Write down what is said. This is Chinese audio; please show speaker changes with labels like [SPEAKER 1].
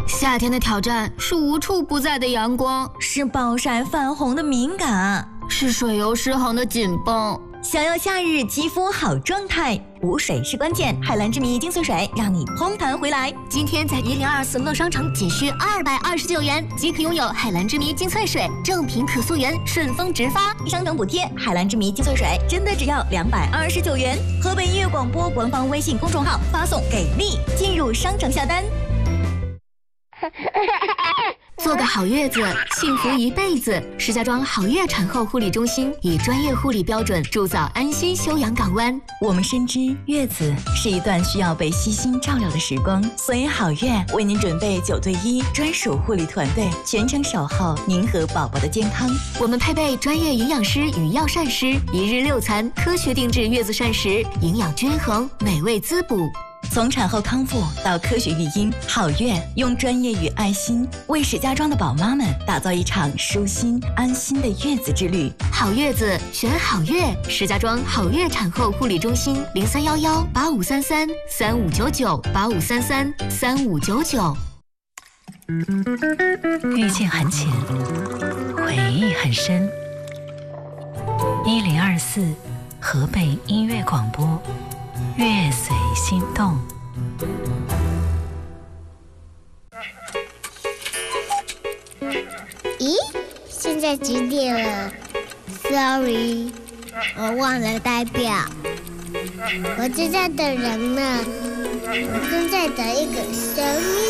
[SPEAKER 1] 夏天的挑战是无处不在的阳光，
[SPEAKER 2] 是暴晒泛红的敏感，
[SPEAKER 1] 是水油失衡的紧绷。
[SPEAKER 2] 想要夏日肌肤好状态，补水是关键。海蓝之谜精粹水让你嘭弹回来。
[SPEAKER 3] 今天在1024乐商城仅需229元即可拥有海蓝之谜精粹水，正品可溯源，顺丰直发，
[SPEAKER 2] 商城补贴。海蓝之谜精粹水真的只要229元。河北音乐广播官方微信公众号发送给力进入商城下单。
[SPEAKER 1] 做个好月子，幸福一辈子。石家庄好月产后护理中心以专业护理标准铸造安心休养港湾。
[SPEAKER 2] 我们深知月子是一段需要被悉心照料的时光，所以好月为您准备9对1专属护理团队，全程守候您和宝宝的健康。
[SPEAKER 1] 我们配备专业营养师与药膳师，1日6餐，科学定制月子膳食，营养均衡，美味滋补。
[SPEAKER 2] 从产后康复到科学育婴，好月用专业与爱心为石家庄的宝妈们打造一场舒心安心的月子之旅。
[SPEAKER 1] 好月子选好月，石家庄好月产后护理中心03118533359985333599。
[SPEAKER 4] 遇见很浅，回忆很深。1024河北音乐广播，月随心动。
[SPEAKER 5] 咦，现在几点了 ？Sorry， 我忘了代表。我正在等人呢，我正在等一个生命。